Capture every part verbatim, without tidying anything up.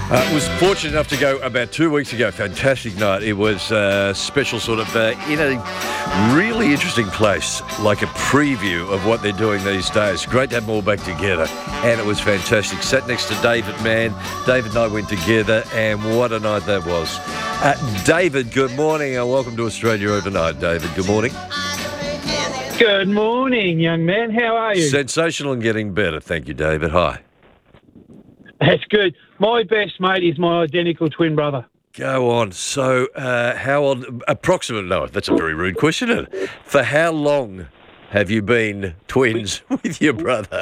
Uh, was fortunate enough to go about two weeks ago. Fantastic night. It was a special sort of uh, in a really interesting place, like a preview of what they're doing these days. Great to have them all back together, and it was fantastic. Sat next to David Mann. David and I went together, and what a night that was. Uh, David, good morning, and welcome to Australia Overnight. David, good morning. Good morning, young man. How are you? Sensational and getting better. Thank you, David. Hi. That's good. My best mate is my identical twin brother. Go on. So, uh, how old, approximate, no, that's a very rude question, isn't it? For how long have you been twins with your brother?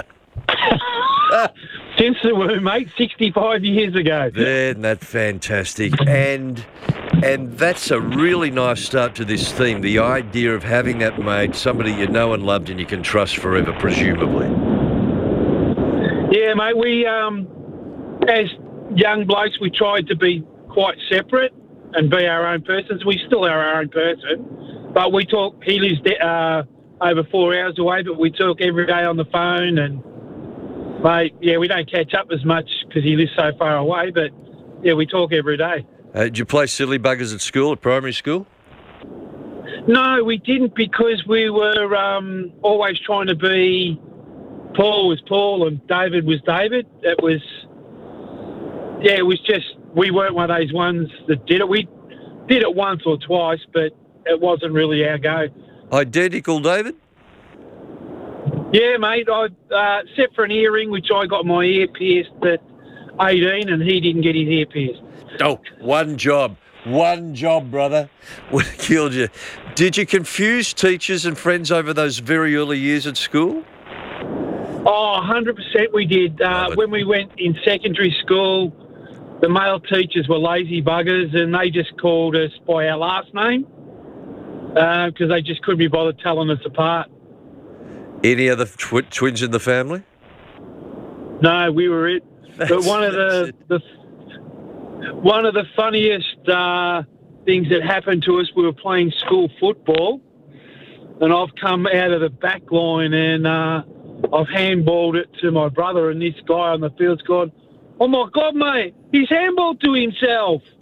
Since the womb, mate, sixty-five years ago. Isn't that fantastic? And and that's a really nice start to this theme, the idea of having that mate, somebody you know and loved and you can trust forever, presumably. Yeah, mate, we, um, as young blokes, we tried to be quite separate and be our own persons. We still are our own person, but we talk, he lives uh, over four hours away, but we talk every day on the phone and, mate, yeah, we don't catch up as much because he lives so far away, but, yeah, we talk every day. Uh, did you play silly buggers at school, at primary school? No, we didn't because we were um, always trying to be, Paul was Paul and David was David. It was, yeah, it was just, we weren't one of those ones that did it. We did it once or twice, but it wasn't really our go. Identical, David? Yeah, mate, I, uh, except for an earring, which I got my ear pierced at eighteen and he didn't get his ear pierced. Oh, one job. One job, brother. Would have killed you. Did you confuse teachers and friends over those very early years at school? Oh, one hundred percent we did. Uh, when we went in secondary school, the male teachers were lazy buggers and they just called us by our last name because uh, they just couldn't be bothered telling us apart. Any other tw- twins in the family? No, we were it. That's, but one of the, the one of the funniest uh, things that happened to us, we were playing school football and I've come out of the back line and uh, I've handballed it to my brother and this guy on the field's gone, "Oh my God, mate, he's handballed to himself."